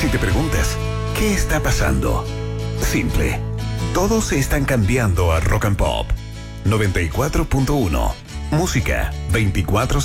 Si te preguntas, ¿qué está pasando? Simple. Todos están cambiando a Rock and Pop. 94.1. Música 24/7.